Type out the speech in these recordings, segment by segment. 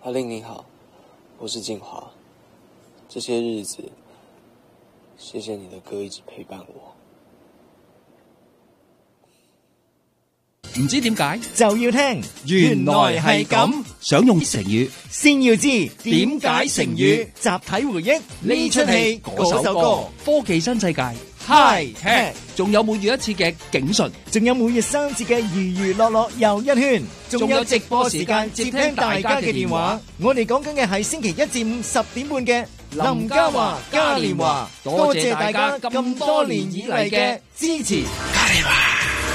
阿令你好，我是静华。这些日子，谢谢你的歌一直陪伴我。 唔知點解就要聽，原來係咁。 想用成語， 先要知點解成語。集體回憶呢出戲嗰首歌，科技新世界 High Tech， 仲有每月一次嘅警訊， 仲有每月3次嘅娛娛樂樂又一圈，仲有直播時間接聽大家嘅電話。我哋講緊嘅係星期一至五10點半嘅林嘉華嘉年華。多謝大家咁多年以嚟嘅支持。 嘉年華。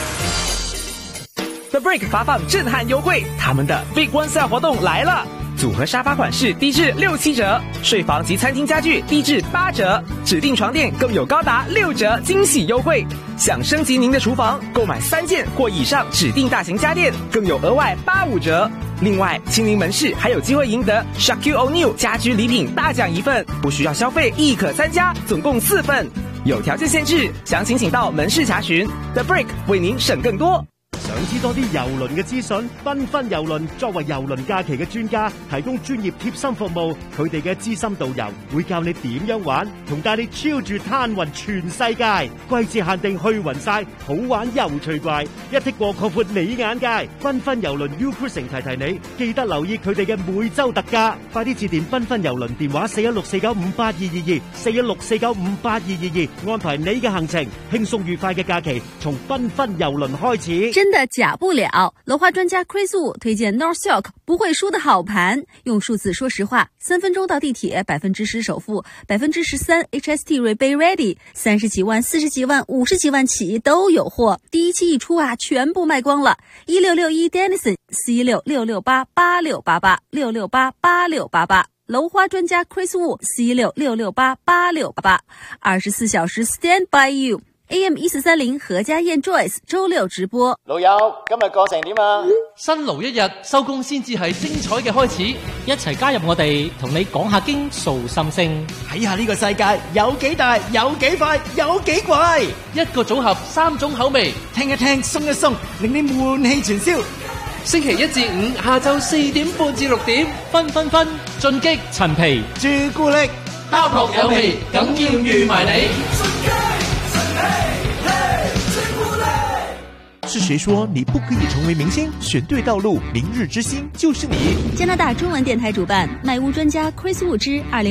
The Brick 发放震撼优惠，他们的 Big One Sale 活动来了！组合沙发款式低至6-7折，睡房及餐厅家具低至8折，指定床垫更有高达6折惊喜优惠。想升级您的厨房，购买3件或以上指定大型家电，更有额外85折。另外，亲临门市还有机会赢得 Shaquille O'Neal 家居礼品大奖1份，不需要消费亦可参加，总共4份，有条件限制，详情请到門市查詢。The Brick 為您省更多。 想知多啲郵輪嘅資訊？繽紛郵輪作為郵輪假期嘅專家，提供專業貼心服務。佢哋嘅資深導遊會教你點樣玩，同帶你超住攤勻全世界。季節限定去勻晒，好玩又趣怪，一剔過擴闊你眼界。繽紛郵輪 U Cruising 提提你，記得留意佢哋嘅每週特價。快啲致電繽紛郵輪電話416495822 416495822，安排你嘅行程，輕鬆愉快嘅假期從繽紛郵輪開始。 真的假不了，楼花專家 Chris Wu 推薦 North Silk 不會輸的好盤，用數字說實話，3分鐘到地鐵，10%首付，13% HST rebate ready，30幾萬、40幾萬、50幾萬起都有貨，第一期一出啊，全部賣光了。1661 Dennison 416688688 6688688，樓花專家 Chris Wu 416688688， 24小時 stand by you。AM1430 何家燕 Joyce 周6直播。 老友，今日過成點啊？ 辛勞一日，收工先至係精彩嘅開始。一齊加入我哋，同你講下經，訴心聲。 睇下呢個世界有幾大，有幾快，有幾怪。 一個組合3種口味， 聽一聽，鬆一鬆，令你悶氣全消。 星期1至5下晝4點半至6點，分進擊陳皮朱古力， 包撲有味，梗要預埋你。 是誰說你不可以成為明星？選對道路，明日之星就是你。 加拿大中文電台主辦，賣屋專家 Chris Wu 之20